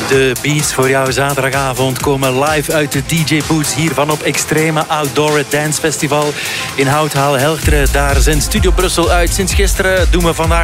De beats voor jouw zaterdagavond komen live uit de DJ-booths hiervan op Extreme Outdoor Dance Festival in Houthal Helchteren. Daar zendt Studio Brussel uit. Sinds gisteren doen we vandaag